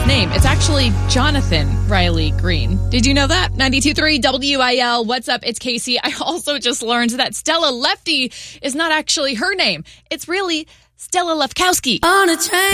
name. It's actually Jonathan Riley Green. Did you know that? 92.3 WIL. What's up? It's Casey. I also just learned that Stella Lefty is not actually her name. It's really Stella Lefkowski. On a train.